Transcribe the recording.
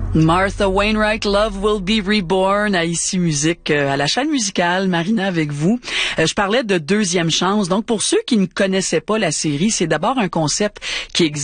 Martha Wainwright, Love Will Be Reborn, à Ici Musique, à la chaîne musicale, Marina avec vous. Je parlais de deuxième chance. Donc, pour ceux qui ne connaissaient pas la série, c'est d'abord un concept qui existe